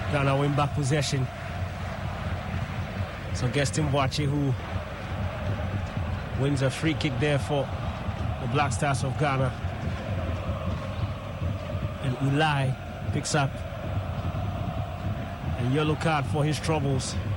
Ghana win back possession. So Gaston Boakye, who wins a free kick there for the Black Stars of Ghana. And Ulai picks up a yellow card for his troubles.